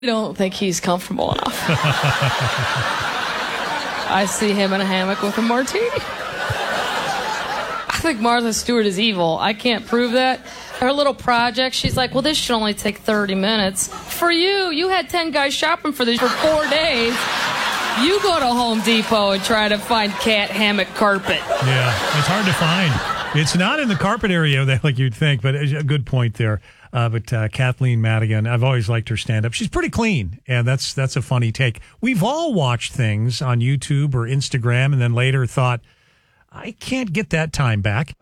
I don't think he's comfortable enough. I see him in a hammock with a martini. I think Martha Stewart is evil. I can't prove that. Her little project, she's like, well, this should only take 30 minutes. For you had 10 guys shopping for this for 4 days. You go to Home Depot and try to find cat hammock carpet. Yeah, it's hard to find. It's not in the carpet area like you'd think, but a good point there. But Kathleen Madigan, I've always liked her stand-up. She's pretty clean, and that's a funny take. We've all watched things on YouTube or Instagram and then later thought, I can't get that time back.